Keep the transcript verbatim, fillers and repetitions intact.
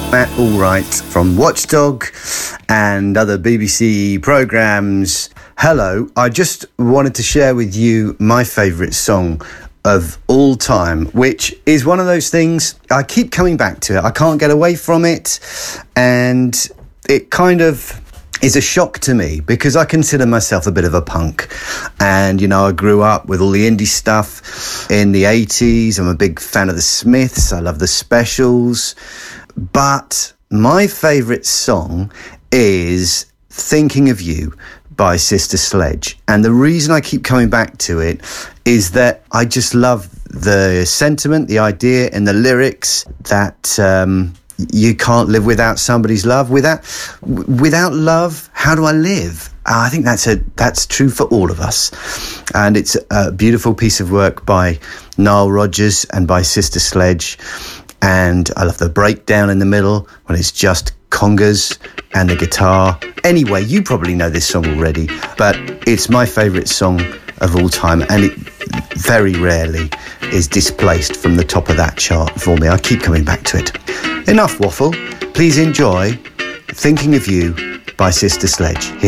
Matt Allwright from Watchdog and other B B C programmes. Hello, I just wanted to share with you my favourite song of all time, which is one of those things I keep coming back to it. I can't get away from it, and it kind of is a shock to me because I consider myself a bit of a punk, and you know, I grew up with all the indie stuff in the eighties. I'm a big fan of the Smiths. I love the Specials. But my favourite song is Thinking of You by Sister Sledge. And the reason I keep coming back to it is that I just love the sentiment, the idea and the lyrics that um, you can't live without somebody's love. Without without love, how do I live? Uh, I think that's a that's true for all of us. And it's a beautiful piece of work by Nile Rodgers and by Sister Sledge. And I love the breakdown in the middle when it's just congas and the guitar. Anyway, you probably know this song already, but it's my favourite song of all time, and it very rarely is displaced from the top of that chart for me. I keep coming back to it. Enough waffle. Please enjoy Thinking of You by Sister Sledge. Here